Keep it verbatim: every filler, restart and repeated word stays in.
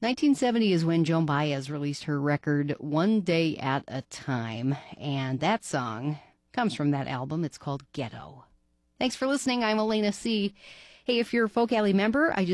nineteen seventy is when Joan Baez released her record One Day at a Time, and that song comes from that album. It's called Ghetto. Thanks for listening. I'm Elena C. Hey, if you're a Folk Alley member, I just